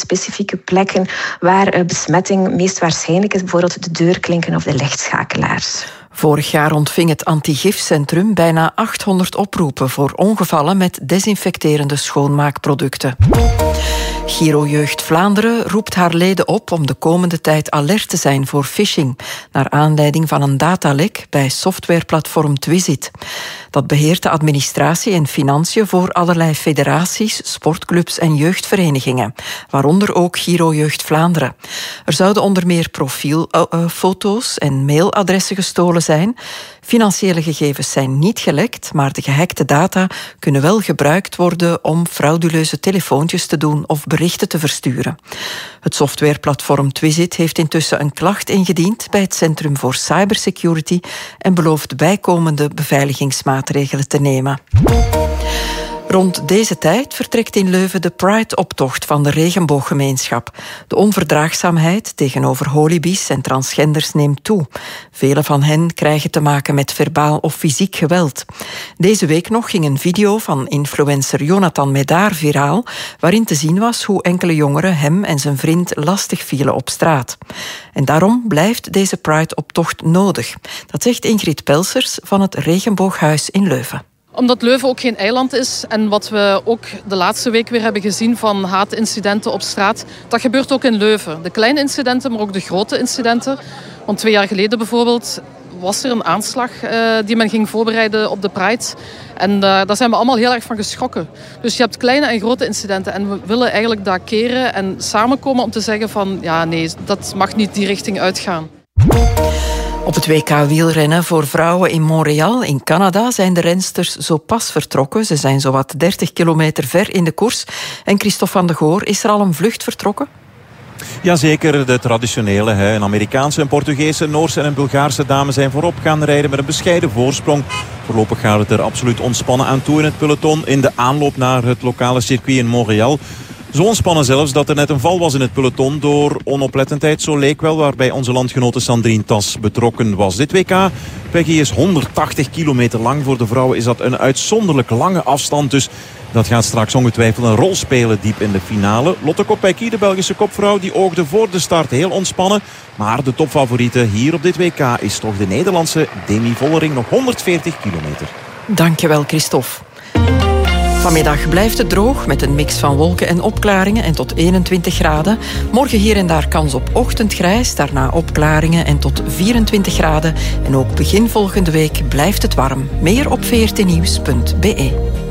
specifieke plekken waar besmetting meest waarschijnlijk is, bijvoorbeeld de deurklinken of de lichtschakelaars. Vorig jaar ontving het Antigifcentrum bijna 800 oproepen voor ongevallen met desinfecterende schoonmaakproducten. Giro Jeugd Vlaanderen roept haar leden op om de komende tijd alert te zijn voor phishing, naar aanleiding van een datalek bij softwareplatform Twisit. Dat beheert de administratie en financiën voor allerlei federaties, sportclubs en jeugdverenigingen, waaronder ook Giro Jeugd Vlaanderen. Er zouden onder meer profielfoto's en mailadressen gestolen zijn. Financiële gegevens zijn niet gelekt, maar de gehackte data kunnen wel gebruikt worden om frauduleuze telefoontjes te doen of berichten te versturen. Het softwareplatform Twisit heeft intussen een klacht ingediend bij het Centrum voor Cybersecurity en belooft bijkomende beveiligingsmaatregelen te nemen. Rond deze tijd vertrekt in Leuven de Pride-optocht van de regenbooggemeenschap. De onverdraagzaamheid tegenover holibies en transgenders neemt toe. Velen van hen krijgen te maken met verbaal of fysiek geweld. Deze week nog ging een video van influencer Jonathan Medaar viraal, waarin te zien was hoe enkele jongeren hem en zijn vriend lastig vielen op straat. En daarom blijft deze Pride-optocht nodig. Dat zegt Ingrid Pelsers van het Regenbooghuis in Leuven. Omdat Leuven ook geen eiland is en wat we ook de laatste week weer hebben gezien van haatincidenten op straat, dat gebeurt ook in Leuven. De kleine incidenten, maar ook de grote incidenten. Want 2 jaar geleden bijvoorbeeld was er een aanslag die men ging voorbereiden op de Pride. En daar zijn we allemaal heel erg van geschrokken. Dus je hebt kleine en grote incidenten en we willen eigenlijk dat keren en samenkomen om te zeggen van ja nee, dat mag niet die richting uitgaan. Op het WK wielrennen voor vrouwen in Montreal in Canada zijn de rensters zo pas vertrokken. Ze zijn zowat 30 kilometer ver in de koers. En Christophe van de Goor, is er al een vlucht vertrokken? Jazeker, de traditionele. Een Amerikaanse, een Portugese, een Noorse en een Bulgaarse dame zijn voorop gaan rijden met een bescheiden voorsprong. Voorlopig gaat het er absoluut ontspannen aan toe in het peloton in de aanloop naar het lokale circuit in Montreal. Zo ontspannen zelfs dat er net een val was in het peloton door onoplettendheid, zo leek wel, waarbij onze landgenote Sandrine Tas betrokken was. Dit WK, Peggy, is 180 kilometer lang. Voor de vrouwen is dat een uitzonderlijk lange afstand, dus dat gaat straks ongetwijfeld een rol spelen diep in de finale. Lotte Kopecky, de Belgische kopvrouw, die oogde voor de start heel ontspannen. Maar de topfavoriete hier op dit WK is toch de Nederlandse Demi Vollering, nog 140 kilometer. Dankjewel, Christophe. Vanmiddag blijft het droog met een mix van wolken en opklaringen en tot 21 graden. Morgen hier en daar kans op ochtendgrijs, daarna opklaringen en tot 24 graden. En ook begin volgende week blijft het warm. Meer op vrtnieuws.be.